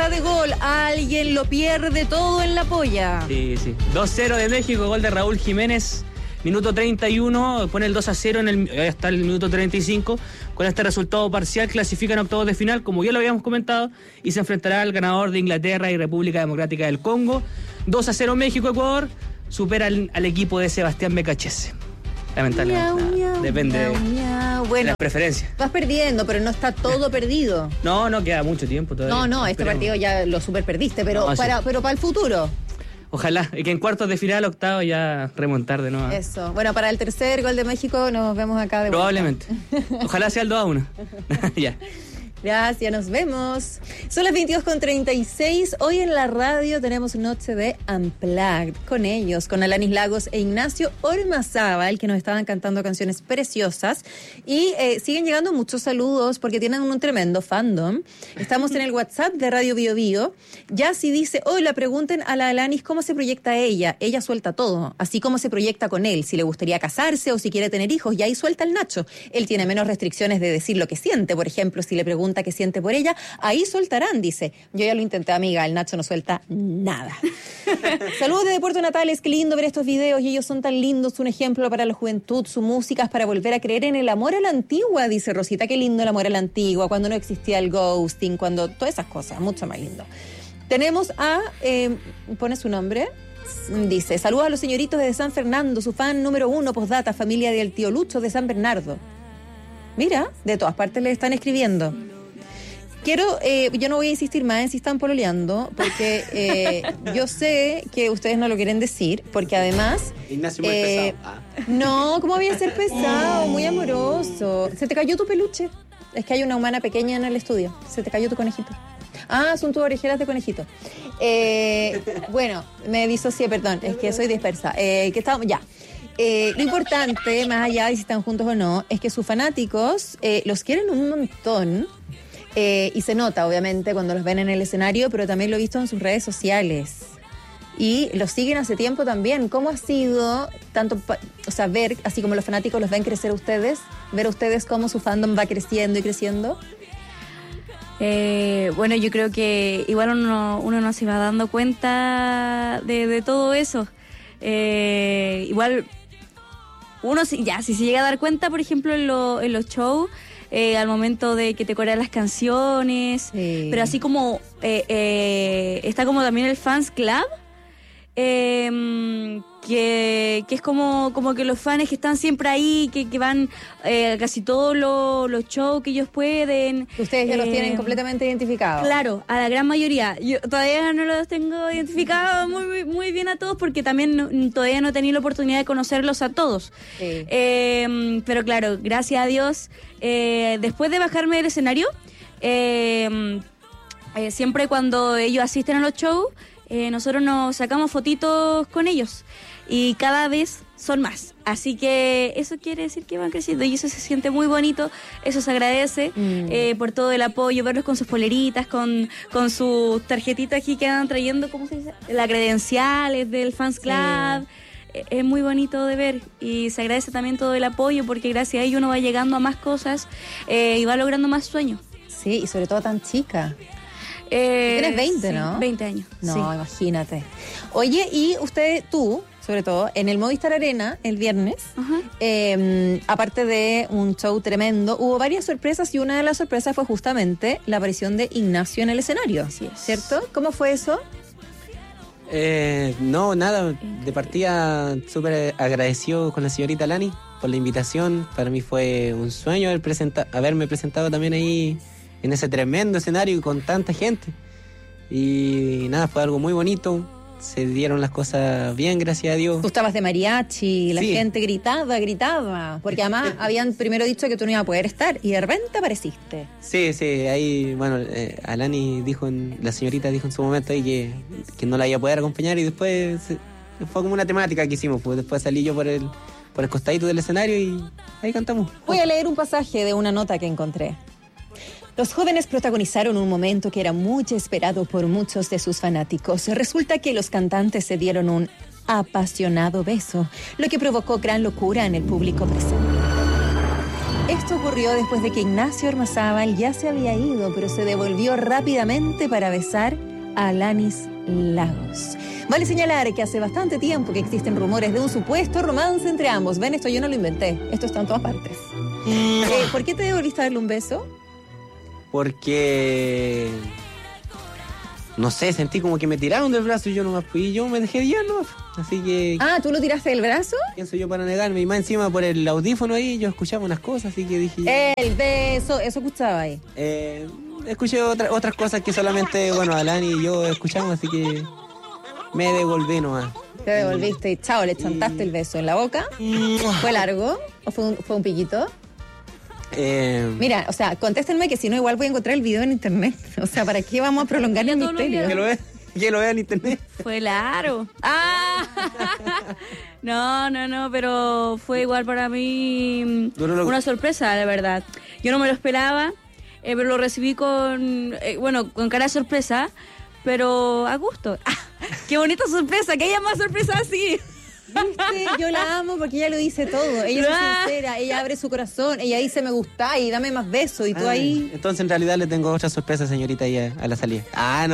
hora de gol. Alguien lo pierde todo en la polla. Sí. 2-0 de México, gol de Raúl Jiménez. Minuto 31, pone el 2-0 hasta el minuto 35. Con este resultado parcial clasifican a octavos de final, como ya lo habíamos comentado, y se enfrentará al ganador de Inglaterra y República Democrática del Congo. 2-0 México-Ecuador, supera al equipo de Sebastián Becachese. Lamentablemente, depende de bueno, las preferencias. Vas perdiendo, pero no está todo perdido. No queda mucho tiempo todavía. No, este partido ya lo super perdiste, pero para el futuro. Ojalá, que en cuartos de final, octavo, ya remontar de nuevo. Eso. Bueno, para el tercer gol de México nos vemos acá de vuelta. Probablemente. Ojalá sea el 2-1. Ya. Gracias, nos vemos. Son las 22:36. Hoy en la radio tenemos noche de Unplugged con ellos, con Alanis Lagos e Ignacio Ormazábal, que nos estaban cantando canciones preciosas. Y siguen llegando muchos saludos porque tienen un tremendo fandom. Estamos en el WhatsApp de Radio Bio Bio. Yassi dice, hola, pregunten a la Alanis cómo se proyecta ella. Ella suelta todo, así como se proyecta con él, si le gustaría casarse o si quiere tener hijos. Y ahí suelta el Nacho. Él tiene menos restricciones de decir lo que siente. Por ejemplo, si le pregunta qué siente por ella, ahí soltarán, dice. Yo ya lo intenté, amiga, el Nacho no suelta nada. Saludos desde Puerto Natales, qué lindo ver estos videos y ellos son tan lindos, un ejemplo para la juventud, su música es para volver a creer en el amor a la antigua, dice Rosita, qué lindo el amor a la antigua, cuando no existía el ghosting, cuando todas esas cosas, mucho más lindo. Tenemos a, pone su nombre, dice, saludos a los señoritos de San Fernando, su fan número 1, postdata, familia del tío Lucho de San Bernardo. Mira, de todas partes le están escribiendo. Yo no voy a insistir más en si están pololeando, porque yo sé que ustedes no lo quieren decir, porque además... Ignacio muy pesado. No, ¿cómo voy a ser pesado? Muy amoroso. ¿Se te cayó tu peluche? Es que hay una humana pequeña en el estudio. Se te cayó tu conejito. Son tus orejeras de conejito. Bueno, me disocié, perdón, es que soy dispersa. Que estamos, ya. Lo importante, más allá de si están juntos o no, es que sus fanáticos los quieren un montón. Y se nota, obviamente, cuando los ven en el escenario, pero también lo he visto en sus redes sociales. Y los siguen hace tiempo también. ¿Cómo ha sido tanto, ver, así como los fanáticos los ven crecer a ustedes, ver a ustedes cómo su fandom va creciendo y creciendo? Bueno, yo creo que igual uno no se va dando cuenta de todo eso. Igual, uno si se llega a dar cuenta, por ejemplo, en los shows, al momento de que te corean las canciones, sí. Pero así como está como también el Fans Club, que es como que los fans que están siempre ahí, que van casi todos los shows que ellos pueden. Ustedes ya los tienen completamente identificados. Claro, a la gran mayoría. Yo todavía no los tengo identificados muy, muy bien a todos porque también todavía no he tenido la oportunidad de conocerlos a todos. Sí. Pero claro, gracias a Dios, después de bajarme del escenario, siempre cuando ellos asisten a los shows, nosotros nos sacamos fotitos con ellos y cada vez son más, así que eso quiere decir que van creciendo y eso se siente muy bonito, eso se agradece por todo el apoyo, verlos con sus poleritas, con sus tarjetitas aquí que van trayendo, ¿cómo se dice? Las credenciales del Fans Club. Sí. Es muy bonito de ver y se agradece también todo el apoyo porque gracias a ello uno va llegando a más cosas y va logrando más sueños. Sí, y sobre todo tan chica. Tienes 20, sí, ¿no? 20 años. No, sí. Imagínate. Oye, y tú, sobre todo, en el Movistar Arena, el viernes, aparte de un show tremendo, hubo varias sorpresas y una de las sorpresas fue justamente la aparición de Ignacio en el escenario. Así es. ¿Cierto? ¿Cómo fue eso? No, nada, de partida súper agradecido con la señorita Lani por la invitación. Para mí fue un sueño haberme presentado también ahí en ese tremendo escenario con tanta gente. Y nada, fue algo muy bonito. Se dieron las cosas bien, gracias a Dios. Tú estabas de mariachi, la Sí. gente gritaba, porque además habían primero dicho que tú no ibas a poder estar y de repente apareciste. Sí, ahí, bueno, Alani la señorita dijo en su momento ahí que no la iba a poder acompañar y después fue como una temática que hicimos, pues después salí yo por el costadito del escenario y ahí cantamos. Voy a leer un pasaje de una nota que encontré. Los jóvenes protagonizaron un momento que era mucho esperado por muchos de sus fanáticos. Resulta que los cantantes se dieron un apasionado beso, lo que provocó gran locura en el público presente. Esto ocurrió después de que Ignacio Ormazábal ya se había ido, pero se devolvió rápidamente para besar a Alanis Lagos. Vale señalar que hace bastante tiempo que existen rumores de un supuesto romance entre ambos. Ven, esto yo no lo inventé, esto está en todas partes. ¿Por qué te devolviste a darle un beso? Porque... no sé, sentí como que me tiraron del brazo y yo nomás fui y yo me dejé guiar, ¿no? Así que... Ah, ¿tú lo tiraste del brazo? ¿quién soy yo para negarme? Y más encima por el audífono ahí yo escuchaba unas cosas, así que dije... El beso, eso escuchaba ahí. Escuché otras cosas que solamente, bueno, Alan y yo escuchamos, así que me devolví nomás. Te devolviste y chao, le chantaste el beso en la boca. ¿Fue largo o fue un piquito? Mira, o sea, contéstenme que si no igual voy a encontrar el video en internet. O sea, ¿para qué vamos a prolongar el misterio? Que lo vea en internet. Fue largo. No, pero fue igual para mí una sorpresa, la verdad. Yo no me lo esperaba, pero lo recibí con cara de sorpresa, pero a gusto. ¡Qué bonita sorpresa! Que haya más sorpresas así. ¿Viste? Yo la amo porque ella lo dice todo. Ella es sincera, ella abre su corazón, ella dice me gusta y dame más besos y tú ahí... Entonces en realidad le tengo otra sorpresa, señorita, ahí a la salida.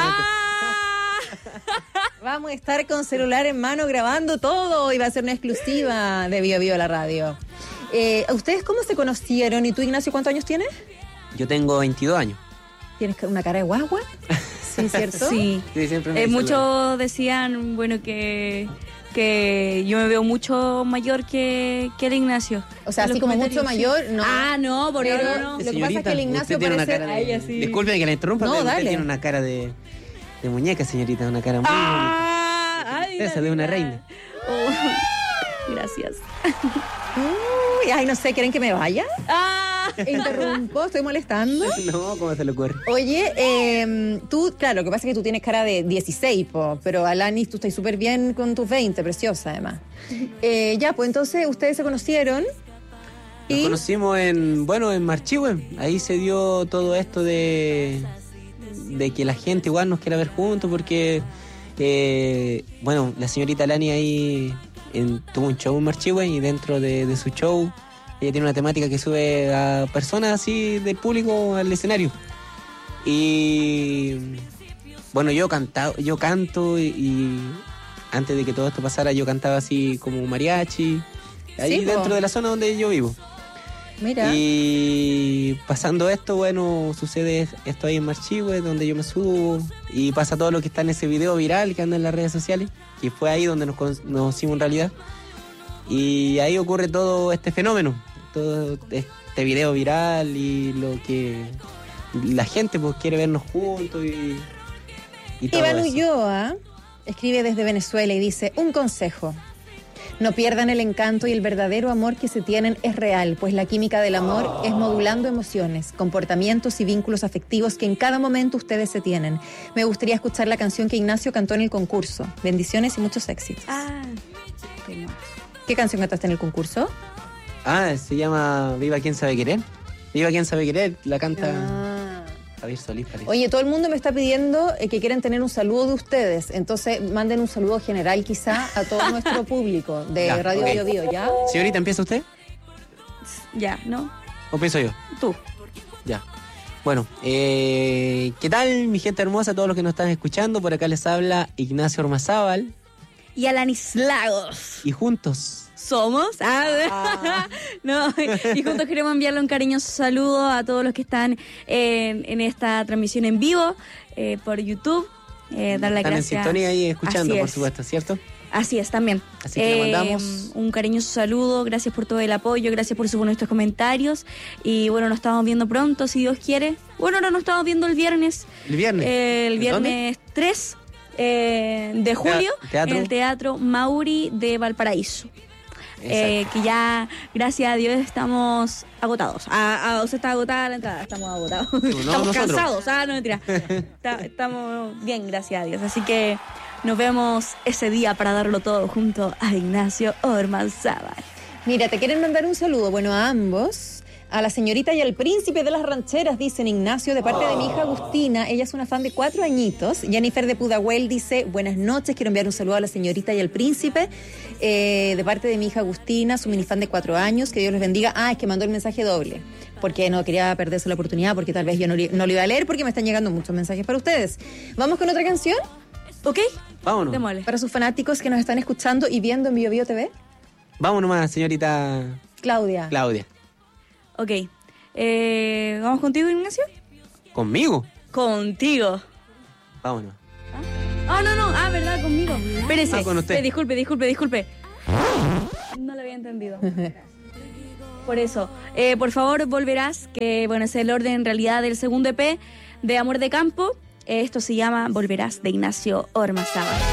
Vamos a estar con celular en mano grabando todo y va a ser una exclusiva de Bio Bio la radio. ¿Ustedes cómo se conocieron? ¿Y tú, Ignacio, cuántos años tienes? Yo tengo 22 años. ¿Tienes una cara de guagua? Sí, ¿cierto? Sí. Siempre me muchos decían, bueno, que yo me veo mucho mayor que el Ignacio. O sea, así como mucho mayor, no. No, por pero no. Lo que pasa es que el Ignacio parece... Disculpe que la interrumpa, No, pero dale. usted tiene una cara de muñeca, señorita, una cara muy bonita. Esa de una reina. Gracias. Uy, no sé, ¿quieren que me vaya? Interrumpo, estoy molestando. No, ¿cómo se le ocurre? Oye, tú, claro, lo que pasa es que tú tienes cara de 16, pero Alanis, tú estás súper bien con tus 20, preciosa además. Ya, pues entonces ustedes se conocieron. Nos conocimos en Marchihue. Ahí se dio todo esto de que la gente igual nos quiera ver juntos porque, la señorita Alani ahí tuvo un show en Marchihue y dentro de su show ella tiene una temática que sube a personas así del público al escenario. Y bueno, yo canto y antes de que todo esto pasara yo cantaba así como mariachi, ahí dentro de la zona donde yo vivo. Mira. Y pasando esto, bueno, sucede esto ahí en Marchihue, donde yo me subo y pasa todo lo que está en ese video viral que anda en las redes sociales, y fue ahí donde nos conocimos en realidad. Y ahí ocurre todo este fenómeno, todo este video viral y lo que la gente pues quiere vernos juntos y todo Iván eso. Ulloa escribe desde Venezuela y dice: un consejo. No pierdan el encanto y el verdadero amor que se tienen es real, pues la química del amor es modulando emociones, comportamientos y vínculos afectivos que en cada momento ustedes se tienen. Me gustaría escuchar la canción que Ignacio cantó en el concurso. Bendiciones y muchos éxitos. ¿Qué canción cantaste en el concurso? Se llama Viva quien sabe querer. Viva quien sabe querer, la canta Javier Solís, parece. Oye, todo el mundo me está pidiendo que quieren tener un saludo de ustedes, entonces manden un saludo general quizá a todo nuestro público de Ya, Radio ok. Bio Bio, ¿ya? Señorita, ¿empieza usted? Ya, ¿no? ¿O pienso yo? Tú. Ya. Bueno, ¿qué tal, mi gente hermosa, todos los que nos están escuchando? Por acá les habla Ignacio Ormazábal. Y Alanis Lagos. Y juntos Somos. No, y juntos queremos enviarle un cariñoso saludo a todos los que están en esta transmisión en vivo por YouTube. Dar las están en gracias. sintonía ahí escuchando, Así por es. supuesto, ¿cierto? Así es, también. Así que le mandamos un cariñoso saludo, gracias por todo el apoyo, gracias por sus buenos comentarios. Y bueno, nos estamos viendo pronto, si Dios quiere. Bueno, ahora nos estamos viendo el viernes. ¿El viernes? El ¿En viernes 3 de julio ¿Teatro? en el Teatro Mauri de Valparaíso. Exacto. Que ya, gracias a Dios, estamos agotados. Usted está agotada la entrada, estamos agotados. No, Estamos nosotros. cansados. No, mentira. Estamos bien, gracias a Dios. Así que nos vemos ese día para darlo todo junto a Ignacio Ormazábal. Mira, te quieren mandar un saludo, bueno, a ambos. A la señorita y al príncipe de las rancheras, dicen Ignacio, de parte de mi hija Agustina. Ella es una fan de 4 añitos. Jennifer de Pudahuel dice, buenas noches, quiero enviar un saludo a la señorita y al príncipe. De parte de mi hija Agustina, su minifan de 4 años, que Dios les bendiga. Es que mandó el mensaje doble, porque no quería perderse la oportunidad, porque tal vez yo no lo iba a leer, porque me están llegando muchos mensajes para ustedes. ¿Vamos con otra canción? ¿Ok? Vámonos. Démosle. Para sus fanáticos que nos están escuchando y viendo en BioBio TV. Vámonos más, señorita Claudia. Ok. ¿Vamos contigo, Ignacio? ¿Conmigo? Contigo. Vámonos. No, verdad, conmigo. Espérese. Con usted. Disculpe. No lo había entendido. Por eso, por favor, Volverás, que bueno, es el orden en realidad del segundo EP de Amor de Campo. Esto se llama Volverás, de Ignacio Ormazábal.